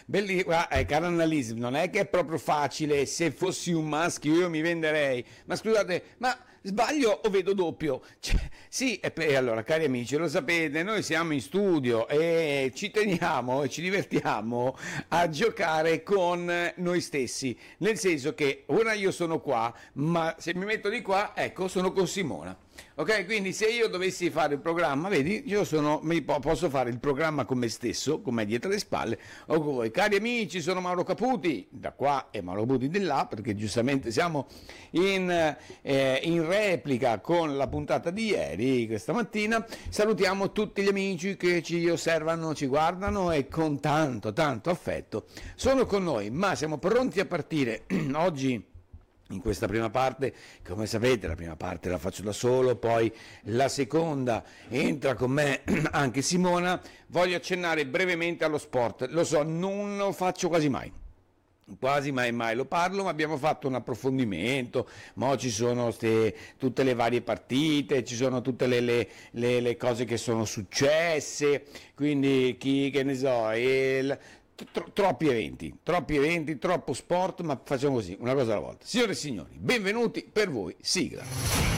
Caro Annalisa, non è che è proprio facile. Se fossi un maschio io mi venderei. Ma scusate, ma sbaglio o vedo doppio? Sì, e allora, cari amici, lo sapete, noi siamo in studio e ci teniamo e ci divertiamo a giocare con noi stessi. Nel senso che ora io sono qua, ma se mi metto di qua, ecco, sono con Simona. Ok, quindi se io dovessi fare il programma, vedi, posso fare il programma con me stesso, con me dietro le spalle, o con voi. Cari amici, sono Mauro Caputi, da qua e Mauro Caputi di là, perché giustamente siamo in replica con la puntata di ieri, questa mattina. Salutiamo tutti gli amici che ci osservano, ci guardano e con tanto, tanto affetto sono con noi, ma siamo pronti a partire oggi. In questa prima parte, come sapete, la prima parte la faccio da solo, poi la seconda entra con me anche Simona. Voglio accennare brevemente allo sport. Lo so, non lo faccio quasi mai lo parlo, ma abbiamo fatto un approfondimento. Mo ci sono tutte le varie partite, ci sono tutte le cose che sono successe, quindi che ne so, troppi eventi, troppo sport, ma facciamo così, una cosa alla volta. Signore e signori, benvenuti per voi, sigla.